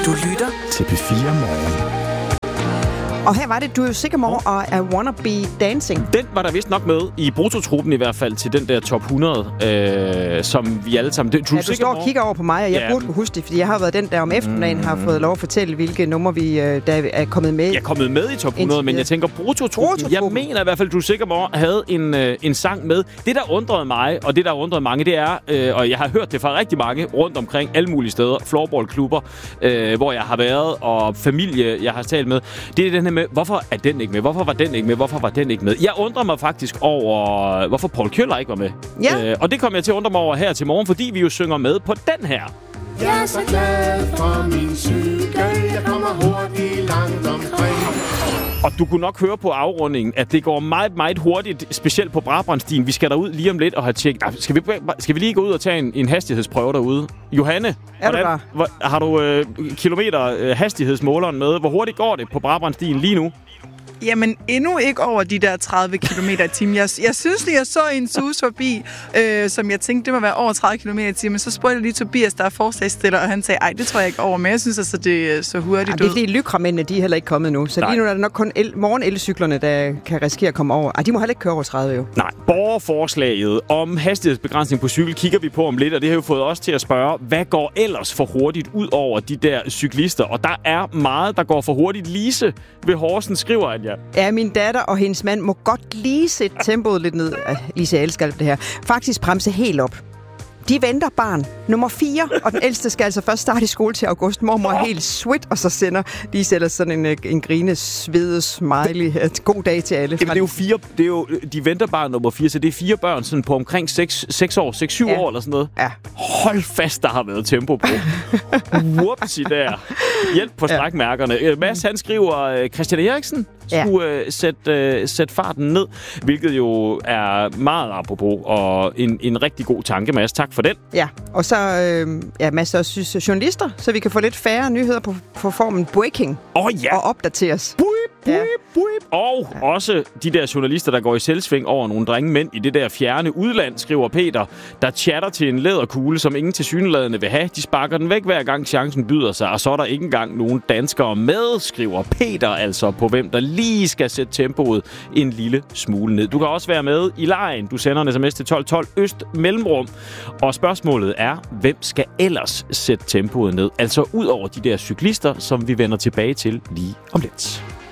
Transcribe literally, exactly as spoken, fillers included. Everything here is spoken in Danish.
Du lytter til P fire Morgen. Og her var det, du er jo sikker mor og I Wanna Be Dancing. Den var der vist nok med i brutotruppen i hvert fald til den der top hundrede, øh, som vi alle sammen... Det, ja, du står og kigger over på mig, og jeg ja. burde huske det, fordi jeg har været den der om eftermiddagen, mm. har fået lov at fortælle, hvilke numre vi øh, der er kommet med. Jeg er kommet med i top hundrede, men jeg tænker brutotruppen. Jeg mener i hvert fald, du er sikker mor havde en, øh, en sang med. Det, der undrede mig, og det, der undrede mange, det er, øh, og jeg har hørt det fra rigtig mange rundt omkring alle mulige steder, floorballklubber, øh, hvor jeg har været, og familie, jeg har talt med, det er den her med, hvorfor er den ikke med? Hvorfor var den ikke med? Hvorfor var den ikke med? Jeg undrer mig faktisk over, hvorfor Paul Kjøller ikke var med. Ja. Øh, og det kommer jeg til at undre mig over her til morgen, fordi vi jo synger med på den her. Jeg er så glad for min cykel, jeg kommer hurtigt langt omkring. Og du kunne nok høre på afrundingen, at det går meget, meget hurtigt, specielt på Brabrandstien. Vi skal derud lige om lidt og have tjekket. Nej, skal vi, skal vi lige gå ud og tage en, en hastighedsprøve derude? Johanne, er du der? Hvor, har du øh, kilometer øh, hastighedsmåleren med? Hvor hurtigt går det på Brabrandstien lige nu? Jamen, endnu ikke over de der tredive kilometer i timen. Jeg, jeg synes lige, jeg så en sus forbi, øh, som jeg tænkte, det må være over tredive kilometer i timen. Men så spurgte jeg lige Tobias, der er forslagsstiller, og han sagde, ej, det tror jeg ikke over. Men jeg synes altså, det er så hurtigt ud. Det er fordi lykramændene, de er heller ikke kommet nu. Så Nej. lige nu er det nok kun el- morgen-elcyklerne, der kan risikere at komme over. Ej, de må heller ikke køre over tredive jo. Nej, borgerforslaget om hastighedsbegrænsning på cykel kigger vi på om lidt, og det har jo fået os til at spørge, hvad går ellers for hurtigt ud over de der cyklister? Og der er meget, der går for hurtigt. Lise ved Horsen skriver, at jeg Ja, min datter og hendes mand må godt lige sætte tempoet lidt ned. Lise, jeg elsker alt det her. Faktisk bremse helt op. De venter barn nummer fire, og den ældste skal altså først starte i skole til august. Mormor er helt sweet, og så sender de sætter sådan en, en grine, svede, smiley. God dag til alle. Jamen, det er jo fire, det er jo, de venter barn nummer fire, så det er fire børn sådan på omkring seks år, seks syv ja. år eller sådan noget. Ja. Hold fast, der har været tempo på. Whoopsie der. Hjælp på strækmærkerne. Ja. Mads, han skriver, Christian Eriksen skulle ja. uh, sætte, uh, sætte farten ned, hvilket jo er meget apropos, og en, en rigtig god tanke, Mads. Tak for den. Ja, og så øh, ja, masser af synes, journalister, så vi kan få lidt færre nyheder på, på formen breaking oh, ja. og opdateres. Buip, buip, ja. buip. Og ja. også de der journalister, der går i selvsving over nogle drengemænd i det der fjerne udland, skriver Peter, der chatter til en læderkugle, som ingen tilsyneladende vil have. De sparker den væk hver gang chancen byder sig, og så er der ikke engang nogen danskere med, skriver Peter altså på, hvem der lige skal sætte tempoet en lille smule ned. Du kan også være med i lejen. Du sender en sms til tolv tolv øst mellemrum. Og spørgsmålet er, hvem skal ellers sætte tempoet ned? Altså ud over de der cyklister, som vi vender tilbage til lige om lidt.